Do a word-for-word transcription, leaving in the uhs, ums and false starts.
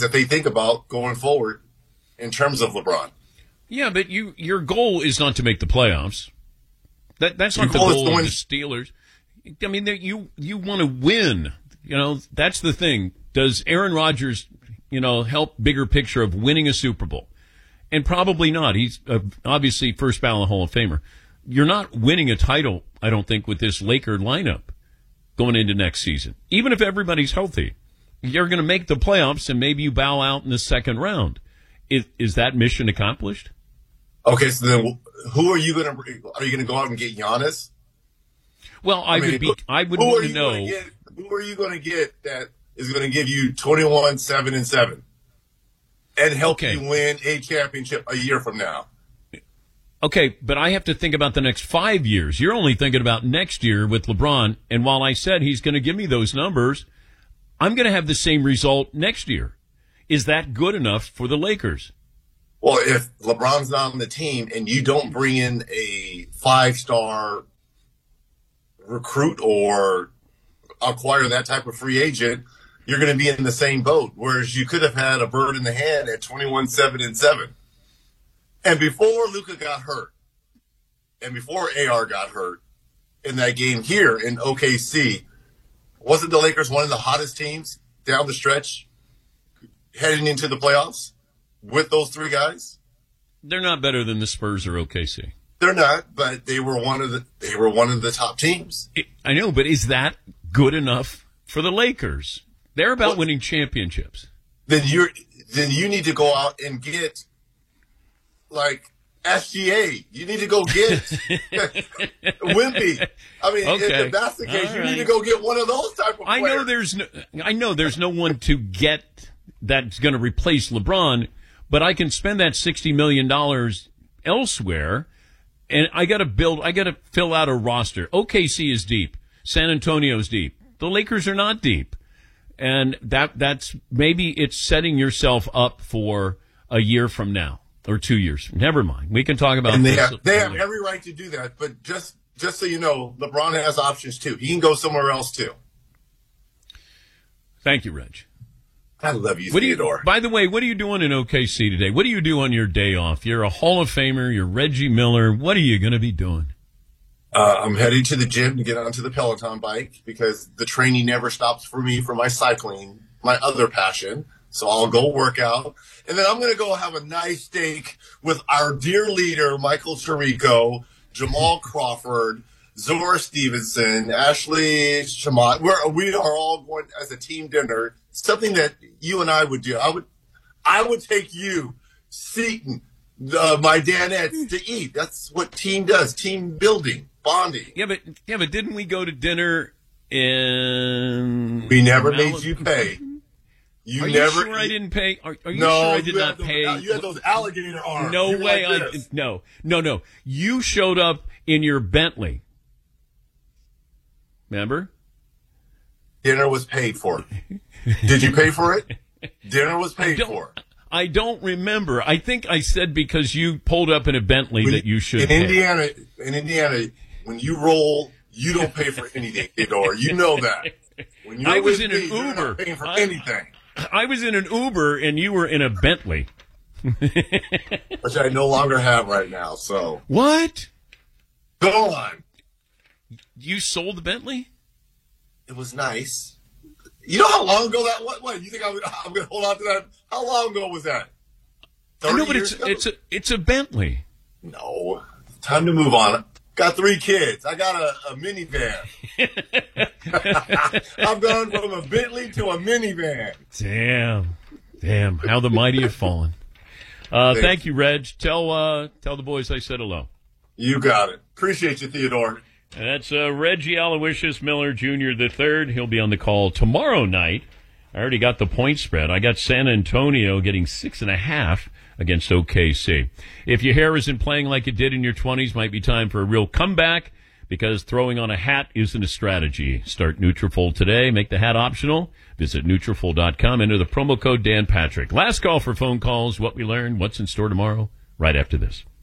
that they think about going forward in terms of LeBron. Yeah, but you your goal is not to make the playoffs. That that's not the goal is goal to of win. the Steelers. I mean, they- you you want to win. You know, that's the thing. Does Aaron Rodgers, you know, help bigger picture of winning a Super Bowl? And probably not. He's uh, obviously first ballot Hall of Famer. You're not winning a title, I don't think, with this Laker lineup going into next season. Even if everybody's healthy, you're going to make the playoffs, and maybe you bow out in the second round. Is, is that mission accomplished? Okay, so then who are you going to – are you going to go out and get Giannis? Well, I, I mean, would be. who- I would who want are to you know. gonna get, who are you going to get that is going to give you twenty-one, seven, and seven and help Okay. you win a championship a year from now? Okay, but I have to think about the next five years. You're only thinking about next year with LeBron. And while I said he's going to give me those numbers, I'm going to have the same result next year. Is that good enough for the Lakers? Well, if LeBron's not on the team and you don't bring in a five-star recruit or acquire that type of free agent, you're going to be in the same boat. Whereas you could have had a bird in the hand at twenty-one, seven, and seven. And before Luka got hurt, and before A R got hurt in that game here in O K C, wasn't the Lakers one of the hottest teams down the stretch heading into the playoffs with those three guys? They're not better than the Spurs or O K C. They're not, but they were one of the they were one of the top teams. It, I know, but is that good enough for the Lakers? They're about Well- winning championships. Then you're then you need to go out and get like S G A. You need to go get Wimpy. I mean, Okay. if that's the case, All you right. need to go get one of those type of I players. know there's no, I know there's no one to get that's going to replace LeBron, but I can spend that sixty million dollars elsewhere, and I got to build, I got to fill out a roster. O K C is deep. San Antonio's deep. The Lakers are not deep. And that that's maybe it's setting yourself up for a year from now or two years. Never mind. We can talk about And they this have they have later. every right to do that. But just just so you know, LeBron has options too. He can go somewhere else too. Thank you, Reg. I love you, What do you, Theodore. by the way, what are you doing in O K C today? What do you do on your day off? You're a Hall of Famer. You're Reggie Miller. What are you going to be doing? Uh, I'm heading to the gym to get onto the Peloton bike because the training never stops for me for my cycling, my other passion. So I'll go work out. And then I'm going to go have a nice steak with our dear leader, Michael Chirico, Jamal Crawford, Zora Stevenson, Ashley Shamat. We're, we are all going as a team dinner, something that you and I would do. I would, I would take you, Seaton, uh, my Danettes to eat. That's what team does, team building. Bonding. Yeah, but yeah, but didn't we go to dinner in? We never Malibu? made you pay. You Are never. you sure I didn't pay? Are, are you no, sure I did you not had those, pay? You had those alligator arms. No You were way. like I this. no no no. You showed up in your Bentley. Remember? Dinner was paid for. Did you pay for it? Dinner was paid don't- for. I don't remember. I think I said because you pulled up in a Bentley that you should in pay. Indiana. In Indiana, when you roll, you don't pay for anything, Theodore. You know that. When you're I was with in me, an you're Uber. not paying for I- anything, I was in an Uber and you were in a Bentley. which I no longer have right now. So What? go on. You sold the Bentley? It was nice. You know how long ago that was? What? You think I'm, I'm going to hold on to that? How long ago was that? I know, thirty but years it's ago? it's a it's a Bentley. No. Time to move on. Got three kids. I got a, a minivan. I've gone from a Bentley to a minivan. Damn, damn! How the mighty have fallen. Uh, thank you, Reg. Tell uh, tell the boys I said hello. You got it. Appreciate you, Theodore. And that's uh, Reggie Aloysius Miller Junior the third. He'll be on the call tomorrow night. I already got the point spread. I got San Antonio getting six and a half against O K C. If your hair isn't playing like it did in your twenties, might be time for a real comeback because throwing on a hat isn't a strategy. Start Nutrafol today. Make the hat optional. Visit Nutrafol dot com. Enter the promo code Dan Patrick. Last call for phone calls. What we learned. What's in store tomorrow. Right after this.